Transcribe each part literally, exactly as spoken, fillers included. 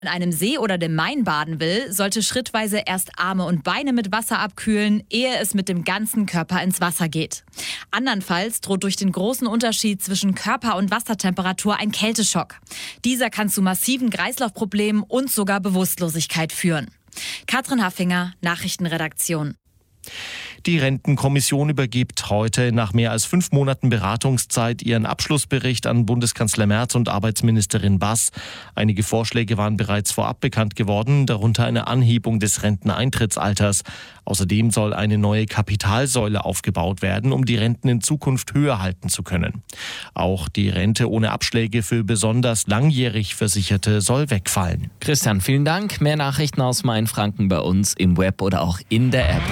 in einem See oder dem Main baden will, sollte schrittweise erst Arme und Beine mit Wasser abkühlen, ehe es mit dem ganzen Körper ins Wasser geht. Andernfalls droht durch den großen Unterschied zwischen Körper- und Wassertemperatur ein Kälteschock. Dieser kann zu massiven Kreislaufproblemen und sogar Bewusstlosigkeit führen. Katrin Haffinger, Nachrichtenredaktion. Die Rentenkommission übergibt heute nach mehr als fünf Monaten Beratungszeit ihren Abschlussbericht an Bundeskanzler Merz und Arbeitsministerin Bass. Einige Vorschläge waren bereits vorab bekannt geworden, darunter eine Anhebung des Renteneintrittsalters. Außerdem soll eine neue Kapitalsäule aufgebaut werden, um die Renten in Zukunft höher halten zu können. Auch die Rente ohne Abschläge für besonders langjährig Versicherte soll wegfallen. Christian, vielen Dank. Mehr Nachrichten aus Mainfranken bei uns im Web oder auch in der App.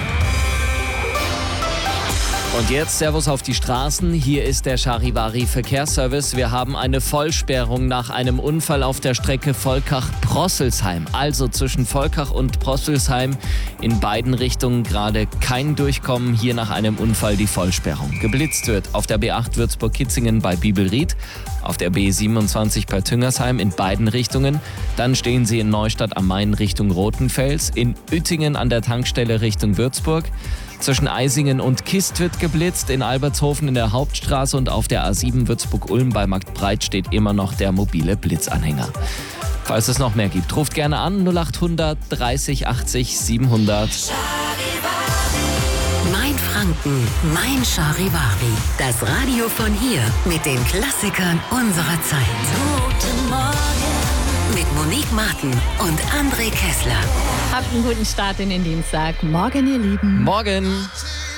Und jetzt Servus auf die Straßen. Hier ist der Charivari Verkehrsservice. Wir haben eine Vollsperrung nach einem Unfall auf der Strecke Volkach-Prosselsheim. Also zwischen Volkach und Prosselsheim in beiden Richtungen gerade kein Durchkommen. Hier nach einem Unfall die Vollsperrung. Geblitzt wird auf der B acht Würzburg-Kitzingen bei Bibelried, auf der B siebenundzwanzig bei Tüngersheim in beiden Richtungen. Dann stehen Sie in Neustadt am Main Richtung Rothenfels, in Uettingen an der Tankstelle Richtung Würzburg. Zwischen Eisingen und Kist wird geblitzt, in Albertshofen in der Hauptstraße und auf der A sieben Würzburg-Ulm bei Marktbreit steht immer noch der mobile Blitzanhänger. Falls es noch mehr gibt, ruft gerne an null acht hundert dreißig achtzig siebenhundert. Mainfranken, mein Charivari. Das Radio von hier mit den Klassikern unserer Zeit. Guten Morgen. Mit Monique Martin und André Kessler. Habt einen guten Start in den Dienstag. Morgen, ihr Lieben. Morgen.